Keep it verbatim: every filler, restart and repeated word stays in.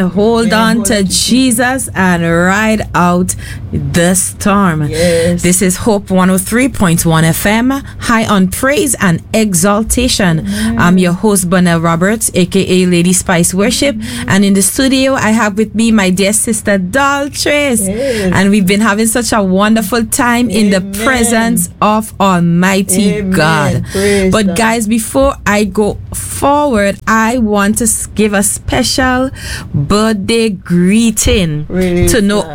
Hold Yeah, on hold to on to Jesus and ride out the storm. Yes. This is Hope one oh three point one F M, high on praise and exaltation. Amen. I'm your host, Bonnell Roberts, aka Lady Spice Worship. Amen. And in the studio, I have with me my dear sister, Doll Trace. Yes. And we've been having such a wonderful time in the Amen. presence of Almighty Amen. God. Praise But God. guys, before I go forward, I want to s- give a special birthday greeting Praise to no God.